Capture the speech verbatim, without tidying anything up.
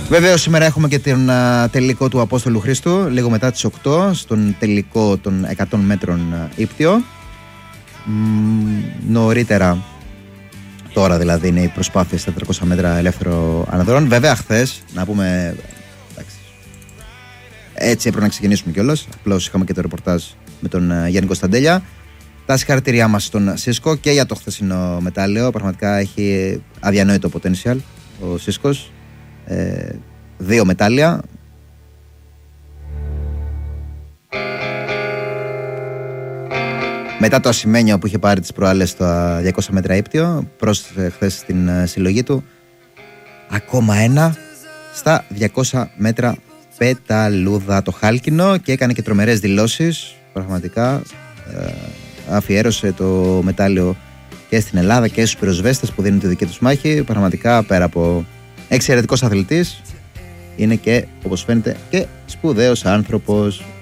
Βεβαίως σήμερα έχουμε και τον uh, τελικό του Απόστολου Χρήστου, λίγο μετά τις οκτώ, στον τελικό των εκατό μέτρων uh, ύπτιο. Mm, νωρίτερα, τώρα δηλαδή, είναι η προσπάθεια στα τετρακόσια μέτρα ελεύθερο αναδρών. Βέβαια χθες, να πούμε, εντάξει, έτσι έπρεπε να ξεκινήσουμε κιόλας. Απλώς είχαμε και το ρεπορτάζ με τον uh, Γιάννη Κωνσταντέλια. Τα συγχαρητήριά μας στον Σίσκο και για το χθεσινό μετάλλιο. Πραγματικά έχει αδιανόητο potential ο Σίσκος. Ε, δύο μετάλλια. Μετά το ασημένιο που είχε πάρει τις προάλλες στα διακόσια μέτρα ύπτιο, πρόσθεσε χθες στην uh, συλλογή του ακόμα ένα στα διακόσια μέτρα πεταλούδα, το χάλκινο, και έκανε και τρομερές δηλώσεις. Πραγματικά uh, αφιέρωσε το μετάλλιο και στην Ελλάδα και στους πυροσβέστες που δίνουν τη δική τους μάχη. Πραγματικά, πέρα από εξαιρετικός αθλητής, είναι και, όπως φαίνεται, και σπουδαίος άνθρωπος.